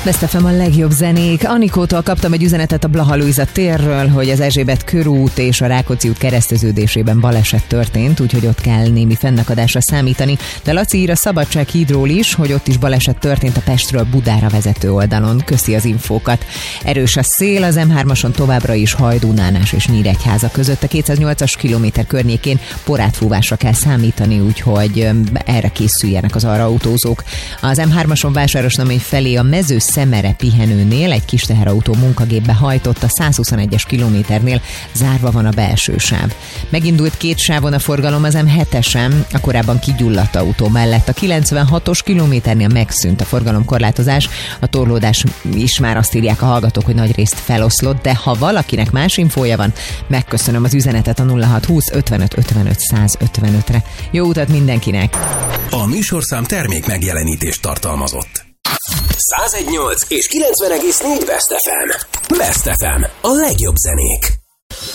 Best FM a legjobb zenék. Anikótól kaptam egy üzenetet a Blaha Lujza térről, hogy az Erzsébet körút és a Rákóczi út kereszteződésében baleset történt, úgyhogy ott kell némi fennakadásra számítani. De Laci ír a Szabadsághídról is, hogy ott is baleset történt a Pestről Budára vezető oldalon. Köszi az infókat. Erős a szél, az M3-ason továbbra is Hajdú-Nánás és Nyíregyháza között. A 208-as kilométer környékén porátfúvásra kell számítani, úgyhogy erre készüljenek az arra autózók. Az M3-ason Vásárosnamény felé a Mező-Szemere pihenőnél egy kis teherautó munkagépbe hajtott, a 121-es kilométernél zárva van a belső sáv. Megindult két sávon a forgalom az M7-esen, a korábban kigyulladt autó mellett. A 96-os kilométernél megszűnt a forgalomkorlátozás, a torlódás is már azt írják a hallgatók, hogy nagy részt feloszlott, de ha valakinek más infója van, megköszönöm az üzenetet a 0620 55 55 155-re. Jó utat mindenkinek! A műsorszám termék megjelenítést tartalmazott. 101.8 és 90,4 Best FM. Best FM. A legjobb zenék.